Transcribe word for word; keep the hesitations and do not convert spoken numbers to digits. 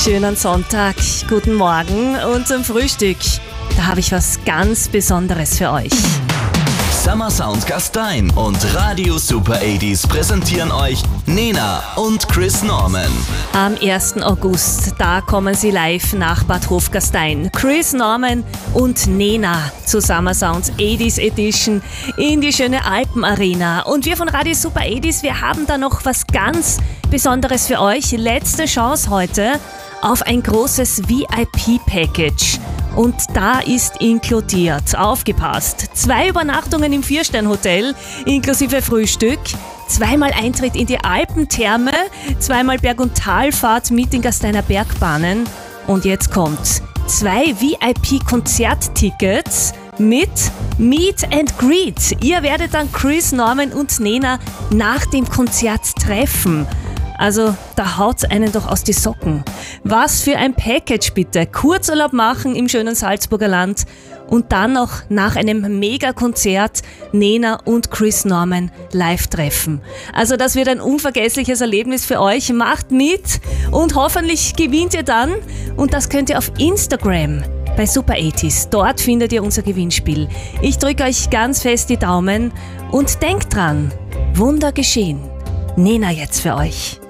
Schönen Sonntag, guten Morgen und zum Frühstück, da habe ich was ganz Besonderes für euch. Summer Sound Gastein und Radio Super achtziger präsentieren euch Nena und Chris Norman. Am ersten August, da kommen sie live nach Bad Hofgastein. Chris Norman und Nena zu Summer Sounds achtziger Edition in die schöne Alpenarena. Und wir von Radio Super achtziger, wir haben da noch was ganz Besonderes für euch. Letzte Chance heute auf ein großes V I P-Package. Und da ist inkludiert, aufgepasst, zwei Übernachtungen im Vier-Stern-Hotel inklusive Frühstück, zweimal Eintritt in die Alpentherme, zweimal Berg- und Talfahrt mit den Gasteiner Bergbahnen und jetzt kommt zwei V I P-Konzerttickets mit Meet and Greet. Ihr werdet dann Chris Norman und Nena nach dem Konzert treffen. Also, da haut's einen doch aus die Socken. Was für ein Package bitte. Kurzurlaub machen im schönen Salzburger Land und dann noch nach einem Mega-Konzert Nena und Chris Norman live treffen. Also, das wird ein unvergessliches Erlebnis für euch. Macht mit und hoffentlich gewinnt ihr dann. Und das könnt ihr auf Instagram bei Super achtziger. Dort findet ihr unser Gewinnspiel. Ich drücke euch ganz fest die Daumen und denkt dran, Wunder geschehen. Nena jetzt für euch.